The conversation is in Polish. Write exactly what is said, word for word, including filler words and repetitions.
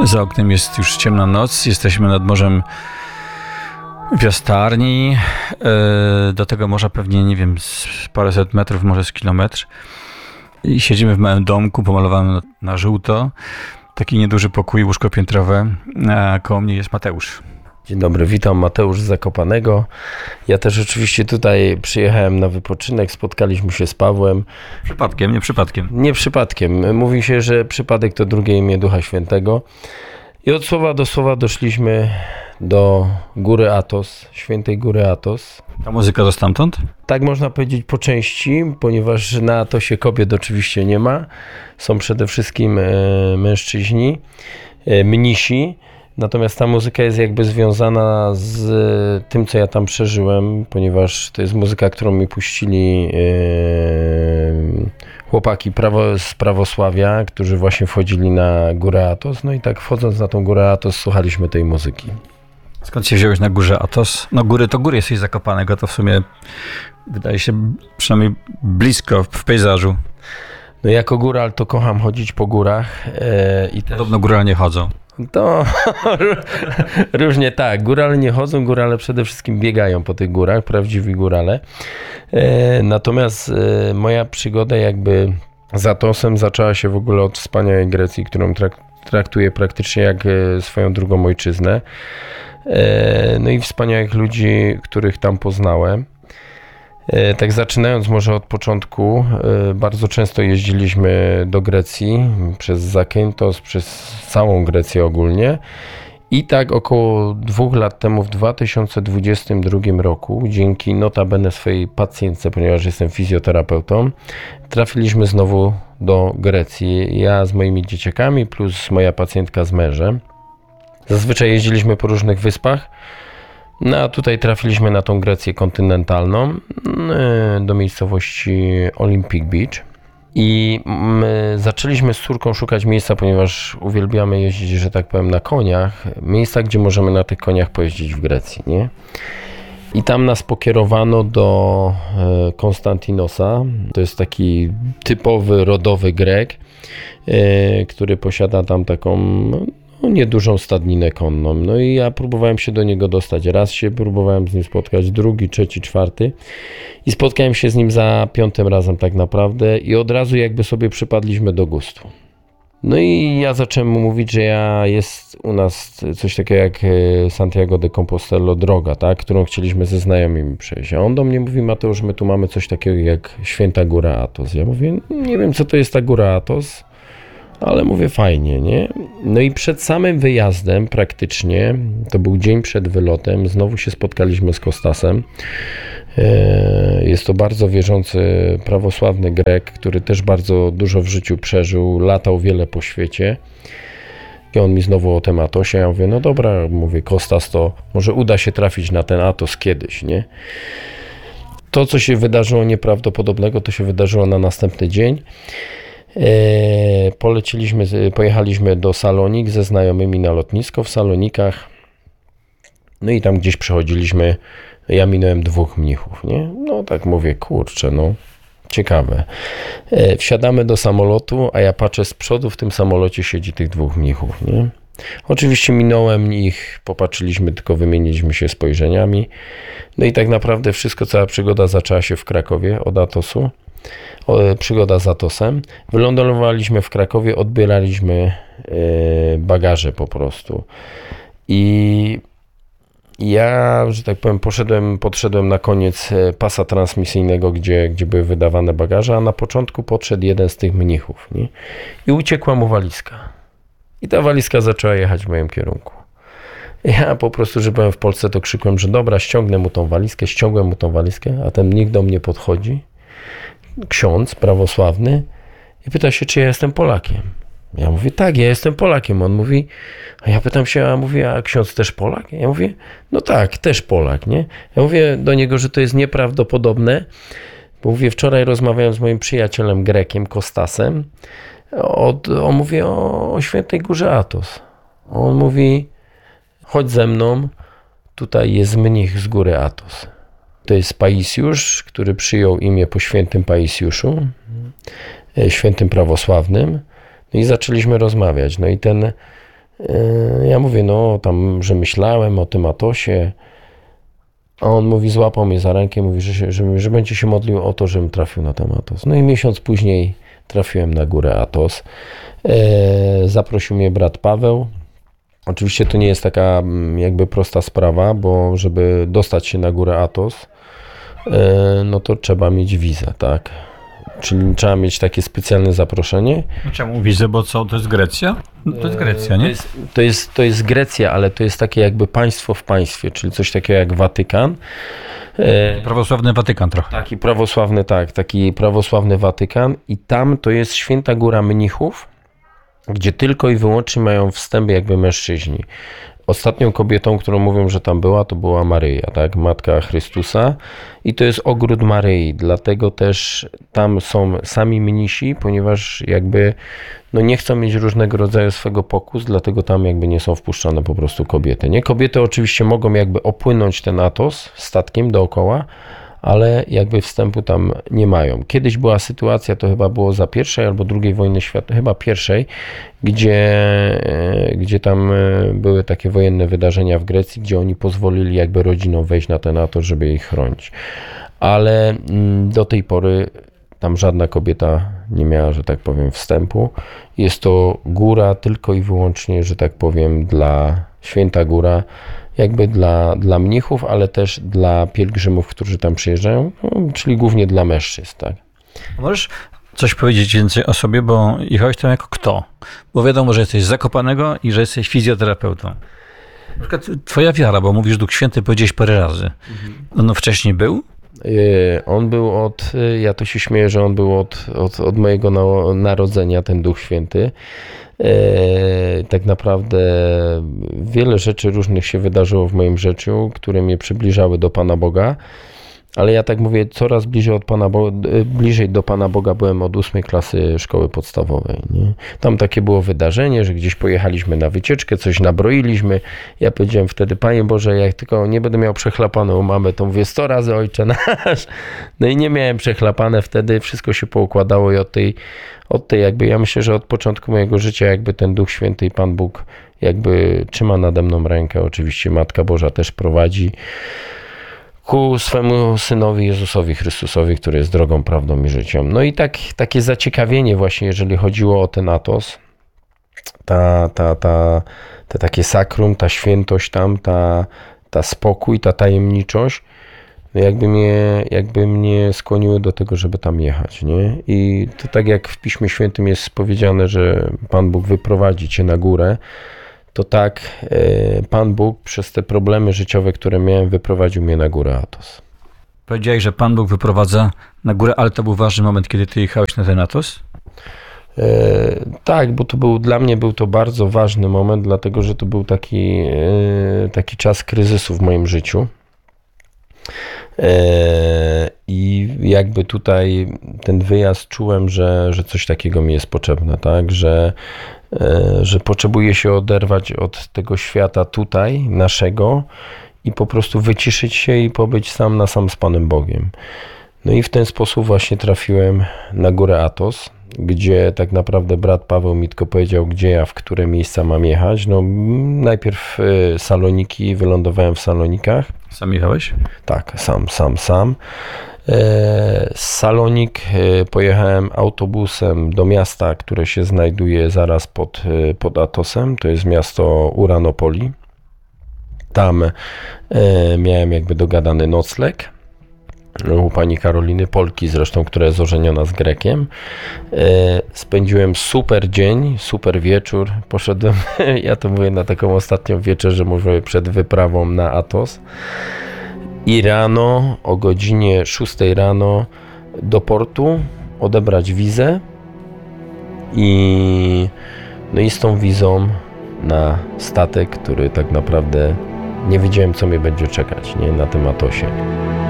Za oknem jest już ciemna noc, jesteśmy nad morzem w Jastarni. Do tego morza pewnie, nie wiem, z paręset metrów, może z kilometr. I siedzimy w małym domku pomalowanym na żółto. Taki nieduży pokój, łóżko piętrowe, a koło mnie jest Mateusz. Dzień dobry, witam, Mateusz z Zakopanego. Ja też oczywiście tutaj przyjechałem na wypoczynek, spotkaliśmy się z Pawłem. Przypadkiem, nie przypadkiem. Nie przypadkiem. Mówi się, że przypadek to drugie imię Ducha Świętego. I od słowa do słowa doszliśmy do góry Athos, świętej góry Athos. Ta muzyka to stamtąd? Tak można powiedzieć po części, ponieważ na Athosie kobiet oczywiście nie ma. Są przede wszystkim e, mężczyźni, e, mnisi. Natomiast ta muzyka jest jakby związana z tym, co ja tam przeżyłem, ponieważ to jest muzyka, którą mi puścili yy, chłopaki prawo, z prawosławia, którzy właśnie wchodzili na górę Athos. No i tak wchodząc na tą górę Athos słuchaliśmy tej muzyki. Skąd się wziąłeś na górze Athos? No góry to góry, jesteś Zakopanego, to w sumie wydaje się przynajmniej blisko w pejzażu. No jako góral to kocham chodzić po górach. Yy, i też... Podobno górale nie chodzą. To różnie tak. Górale nie chodzą, górale przede wszystkim biegają po tych górach, prawdziwi górale. E, natomiast e, moja przygoda jakby z Athosem zaczęła się w ogóle od wspaniałej Grecji, którą trak, traktuję praktycznie jak e, swoją drugą ojczyznę. E, no i wspaniałych ludzi, których tam poznałem. Tak zaczynając może od początku, bardzo często jeździliśmy do Grecji przez Zakynthos, przez całą Grecję ogólnie i tak około dwóch lat temu, w dwa tysiące dwudziestym drugim roku, dzięki notabene swojej pacjentce, ponieważ jestem fizjoterapeutą, trafiliśmy znowu do Grecji. Ja z moimi dzieciakami plus moja pacjentka z mężem. Zazwyczaj jeździliśmy po różnych wyspach. No a tutaj trafiliśmy na tą Grecję kontynentalną, do miejscowości Olympic Beach i my zaczęliśmy z córką szukać miejsca, ponieważ uwielbiamy jeździć, że tak powiem, na koniach, miejsca, gdzie możemy na tych koniach pojeździć w Grecji, nie? I tam nas pokierowano do Konstantinosa, to jest taki typowy, rodowy Grek, który posiada tam taką... No, niedużą stadninę konną. No i ja próbowałem się do niego dostać. Raz się próbowałem z nim spotkać, drugi, trzeci, czwarty i spotkałem się z nim za piątym razem tak naprawdę i od razu jakby sobie przypadliśmy do gustu. No i ja zacząłem mu mówić, że ja jest u nas coś takiego jak Santiago de Compostela, droga, tak, którą chcieliśmy ze znajomymi przejść. A on do mnie mówi: Mateusz, my tu mamy coś takiego jak Święta Góra Athos. Ja mówię: nie wiem, co to jest ta Góra Athos, ale mówię, fajnie, nie? No i przed samym wyjazdem praktycznie, to był dzień przed wylotem, znowu się spotkaliśmy z Kostasem. Jest to bardzo wierzący, prawosławny Grek, który też bardzo dużo w życiu przeżył, latał wiele po świecie. I on mi znowu o tym Athosie, ja mówię, no dobra, mówię, Kostas, to może uda się trafić na ten Athos kiedyś, nie? To, co się wydarzyło nieprawdopodobnego, to się wydarzyło na następny dzień. Poleciliśmy, pojechaliśmy do Salonik ze znajomymi na lotnisko w Salonikach. No i tam gdzieś przechodziliśmy, ja minąłem dwóch mnichów, nie? No tak mówię, kurczę, no ciekawe. Wsiadamy do samolotu, a ja patrzę z przodu, w tym samolocie siedzi tych dwóch mnichów, nie? Oczywiście minąłem ich, popatrzyliśmy, tylko wymieniliśmy się spojrzeniami. No i tak naprawdę wszystko, cała przygoda zaczęła się w Krakowie od Athosu. Przygoda z Athosem. Wylądowaliśmy w Krakowie, odbieraliśmy bagaże po prostu. I ja, że tak powiem, poszedłem, podszedłem na koniec pasa transmisyjnego, gdzie, gdzie były wydawane bagaże, a na początku podszedł jeden z tych mnichów, nie? I uciekła mu walizka. I ta walizka zaczęła jechać w moim kierunku. Ja po prostu, że byłem w Polsce, to krzykłem, że dobra, ściągnę mu tą walizkę, ściągłem mu tą walizkę, a ten mnich do mnie podchodzi, ksiądz prawosławny, i pyta się, czy ja jestem Polakiem. Ja mówię, tak, ja jestem Polakiem. On mówi, a ja pytam się, a mówię, a ksiądz też Polak? Ja mówię, no tak, też Polak, nie? Ja mówię do niego, że to jest nieprawdopodobne, bo mówię, wczoraj rozmawiałem z moim przyjacielem Grekiem, Kostasem, od, on mówi o, o Świętej Górze Athos. On mówi, chodź ze mną, tutaj jest mnich z góry Athos. To jest Paisiusz, który przyjął imię po świętym Paisiuszu, świętym prawosławnym. No i zaczęliśmy rozmawiać. No i ten Ja mówię, no tam, że myślałem o tym Atosie, a on mówi, złapał mnie za rękę, mówi, że, się, że, że będzie się modlił o to, żebym trafił na ten Atos. No i miesiąc później trafiłem na górę Atos. Zaprosił mnie brat Paweł. Oczywiście to nie jest taka jakby prosta sprawa, bo żeby dostać się na górę Atos, no to trzeba mieć wizę, tak? Czyli trzeba mieć takie specjalne zaproszenie. No czemu wizę, bo co, to jest Grecja? To jest Grecja, nie? To jest, to jest, to jest Grecja, ale to jest takie jakby państwo w państwie, czyli coś takiego jak Watykan. Prawosławny Watykan trochę. Taki prawosławny, tak, taki prawosławny Watykan i tam to jest Święta Góra Mnichów, gdzie tylko i wyłącznie mają wstęp jakby mężczyźni. Ostatnią kobietą, którą mówią, że tam była, to była Maryja, tak, Matka Chrystusa i to jest ogród Maryi, dlatego też tam są sami mnisi, ponieważ jakby no nie chcą mieć różnego rodzaju swego pokus, dlatego tam jakby nie są wpuszczane po prostu kobiety, nie? Kobiety oczywiście mogą jakby opłynąć ten Atos statkiem dookoła, ale jakby wstępu tam nie mają. Kiedyś była sytuacja, to chyba było za pierwszej albo drugiej wojny światowej, chyba pierwszej, gdzie, gdzie tam były takie wojenne wydarzenia w Grecji, gdzie oni pozwolili jakby rodzinom wejść na ten Atos, żeby ich chronić. Ale do tej pory tam żadna kobieta nie miała, że tak powiem, wstępu. Jest to góra tylko i wyłącznie, że tak powiem, dla Święta Góra, jakby dla, dla mnichów, ale też dla pielgrzymów, którzy tam przyjeżdżają, no, czyli głównie dla mężczyzn, tak. Możesz coś powiedzieć więcej o sobie, bo jechałeś tam jako kto? Bo wiadomo, że jesteś z Zakopanego i że jesteś fizjoterapeutą. Na przykład twoja wiara, bo mówisz Duch Święty, powiedziałeś parę razy. Mhm. No wcześniej był? On był od, ja to się śmieję, że on był od, od, od mojego na, narodzenia, ten Duch Święty. E, tak naprawdę wiele rzeczy różnych się wydarzyło w moim życiu, które mnie przybliżały do Pana Boga, ale ja tak mówię, coraz bliżej, od Pana Bo- bliżej do Pana Boga byłem od ósmej klasy szkoły podstawowej. Nie? Tam takie było wydarzenie, że gdzieś pojechaliśmy na wycieczkę, coś nabroiliśmy. Ja powiedziałem wtedy, Panie Boże, jak tylko nie będę miał przechlapaną mamę, to mówię sto razy Ojcze nasz. No i nie miałem przechlapane wtedy, wszystko się poukładało i od tej, od tej jakby, ja myślę, że od początku mojego życia jakby ten Duch Święty i Pan Bóg jakby trzyma nade mną rękę. Oczywiście Matka Boża też prowadzi ku swemu Synowi Jezusowi Chrystusowi, który jest drogą, prawdą i życiem. No i tak, takie zaciekawienie właśnie, jeżeli chodziło o ten Atos, ta, ta, ta, te takie sakrum, ta świętość tam, ta, ta spokój, ta tajemniczość, no jakby mnie, jakby mnie skłoniły do tego, żeby tam jechać, nie? I to tak jak w Piśmie Świętym jest powiedziane, że Pan Bóg wyprowadzi cię na górę, to tak Pan Bóg przez te problemy życiowe, które miałem, wyprowadził mnie na górę Atos. Powiedziałeś, że Pan Bóg wyprowadza na górę, ale to był ważny moment, kiedy ty jechałeś na ten Atos? E, tak, bo to był, dla mnie był to bardzo ważny moment, dlatego że to był taki, e, taki czas kryzysu w moim życiu. E, I jakby tutaj ten wyjazd czułem, że, że coś takiego mi jest potrzebne, tak, że że potrzebuję się oderwać od tego świata tutaj, naszego i po prostu wyciszyć się i pobyć sam na sam z Panem Bogiem. No i w ten sposób właśnie trafiłem na górę Atos, gdzie tak naprawdę brat Paweł mi tylko powiedział, gdzie ja, w które miejsca mam jechać. No najpierw Saloniki, wylądowałem w Salonikach. Sam jechałeś? Tak, sam, sam, sam. Z Salonik pojechałem autobusem do miasta, które się znajduje zaraz pod, pod Atosem, to jest miasto Uranopoli. Tam miałem jakby dogadany nocleg u pani Karoliny, Polki zresztą, która jest ożeniona z Grekiem. Spędziłem super dzień, super wieczór. Poszedłem, ja to mówię, na taką ostatnią wieczerzę, może przed wyprawą na Atos. I rano, o godzinie szóstej rano do portu odebrać wizę i, no i z tą wizą na statek, który tak naprawdę nie wiedziałem, co mnie będzie czekać, nie, na tym Atosie.